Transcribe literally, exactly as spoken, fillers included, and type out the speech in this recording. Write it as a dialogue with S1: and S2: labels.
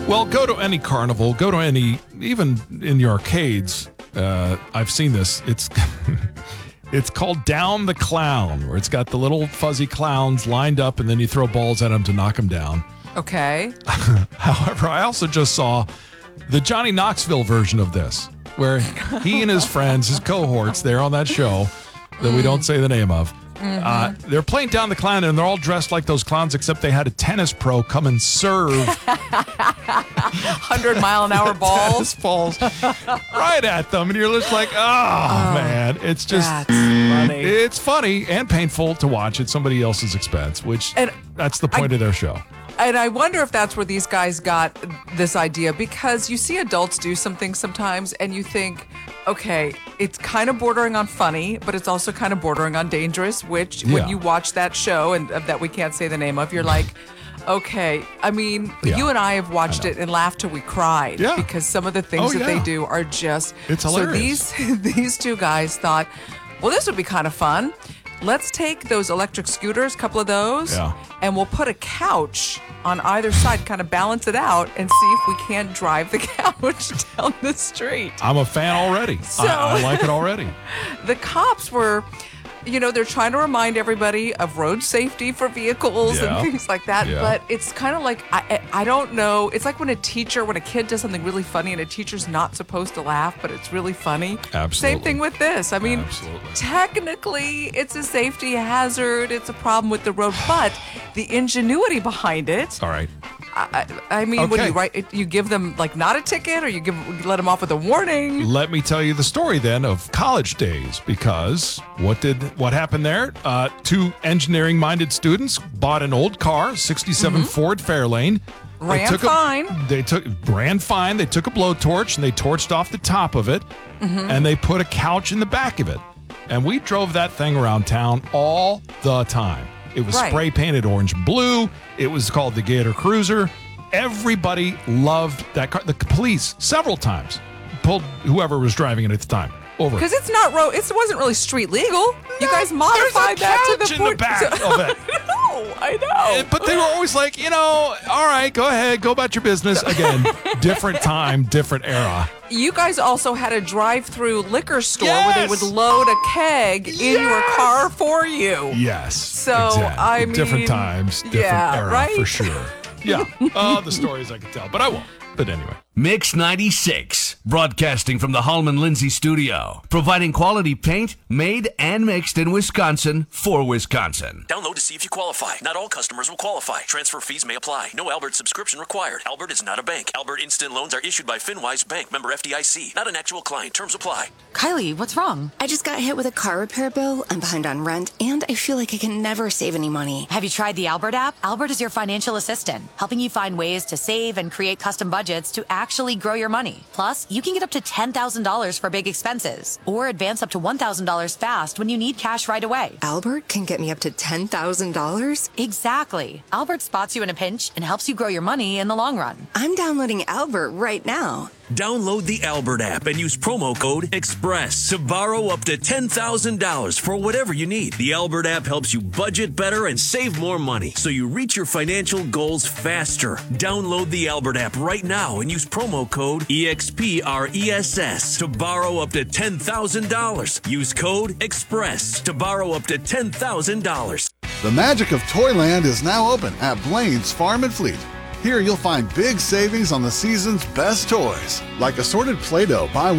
S1: Well, go to any carnival, go to any, even in the arcades. Uh, I've seen this. It's it's called Down the Clown, where it's got the little fuzzy clowns lined up, and then you throw balls at them to knock them down.
S2: Okay.
S1: However, I also just saw the Johnny Knoxville version of this, where he and his friends, his cohorts, they're on that show that we don't say the name of. Mm-hmm. Uh, they're playing Down the Clown, and they're all dressed like those clowns, except they had a tennis pro come and serve
S2: one hundred mile an hour balls.
S1: tennis balls right at them, and you're just like, oh, oh man, it's just
S2: that's funny.
S1: It's funny and painful to watch at somebody else's expense, which
S2: and
S1: that's the point
S2: I,
S1: of their show.
S2: And I wonder if that's where these guys got this idea, because you see adults do something sometimes and you think, okay, it's kind of bordering on funny, but it's also kind of bordering on dangerous, which
S1: yeah.
S2: when you watch that show and uh, that we can't say the name of, you're like, okay, I mean,
S1: yeah.
S2: you and I have watched
S1: I
S2: it and laughed till we cried
S1: yeah.
S2: because some of the things
S1: oh,
S2: that
S1: yeah.
S2: they do are just...
S1: It's hilarious.
S2: So these, these two guys thought, well, this would be kind of fun. Let's take those electric scooters, a couple of those,
S1: yeah.
S2: and we'll put a couch on either side, kind of balance it out, and see if we can't drive the couch down the street.
S1: I'm a fan already.
S2: So,
S1: I, I like it already.
S2: The cops were, you know, they're trying to remind everybody of road safety for vehicles
S1: yeah.
S2: and things like that.
S1: Yeah.
S2: But it's kind of like, I, I don't know. It's like when a teacher, when a kid does something really funny and a teacher's not supposed to laugh, but it's really funny.
S1: Absolutely.
S2: Same thing with this. I mean,
S1: Absolutely.
S2: technically it's a safety hazard. It's a problem with the road, but the ingenuity behind it.
S1: All right.
S2: I, I mean, what do
S1: Okay.
S2: you write? You give them like not a ticket, or you give you let them off with a warning?
S1: Let me tell you the story then of college days, because what did what happened there? Uh, two engineering-minded students bought an old car, sixty-seven
S2: Mm-hmm.
S1: Ford Fairlane. They
S2: Ran
S1: took
S2: fine.
S1: A, they took ran fine. They took a blowtorch and they torched off the top of it,
S2: Mm-hmm.
S1: and they put a couch in the back of it. And we drove that thing around town all the time. It was
S2: Right.
S1: spray painted orange and blue. It was called the Gator Cruiser. Everybody loved that car. The police several times pulled whoever was driving it at the time over.
S2: Because it's not road. It wasn't really street legal. You guys modified
S1: There's a
S2: that to
S1: couch
S2: the
S1: in the
S2: point.
S1: back of it.
S2: I know. I know.
S1: But they were always like, you know, all right, go ahead, go about your business. Again, different time, different era.
S2: You guys also had a drive-through liquor store
S1: Yes!
S2: where they would load a keg in your
S1: Yes!
S2: car for you.
S1: Yes.
S2: So,
S1: exactly.
S2: I mean,
S1: different times, different
S2: yeah,
S1: era
S2: right?
S1: for sure. Yeah. Oh, the stories I could tell, but I won't. But anyway.
S3: Mix ninety-six, broadcasting from the Hallman Lindsay studio, providing quality paint made and mixed in Wisconsin for Wisconsin.
S4: Download to see if you qualify. Not all customers will qualify. Transfer fees may apply. No Albert subscription required. Albert is not a bank. Albert Instant Loans are issued by FinWise Bank, member F D I C. Not an actual client. Terms apply.
S5: Kylie, what's wrong? I just got hit with a car repair bill. I'm behind on rent, and I feel like I can never save any money.
S6: Have you tried the Albert app? Albert is your financial assistant, helping you find ways to save and create custom budgets to actually grow your money. Plus, you can get up to ten thousand dollars for big expenses, or advance up to one thousand dollars fast when you need cash right away.
S5: Albert can get me up to ten thousand dollars?
S6: Exactly. Albert spots you in a pinch and helps you grow your money in the long run.
S5: I'm downloading Albert right now.
S4: Download the Albert app and use promo code EXPRESS to borrow up to ten thousand dollars for whatever you need. The Albert app helps you budget better and save more money, so you reach your financial goals faster. Download the Albert app right now and use promo code EXPRESS to borrow up to ten thousand dollars. Use code EXPRESS to borrow up to ten thousand dollars.
S7: The magic of Toyland is now open at Blaine's Farm and Fleet. Here you'll find big savings on the season's best toys, like assorted Play-Doh buy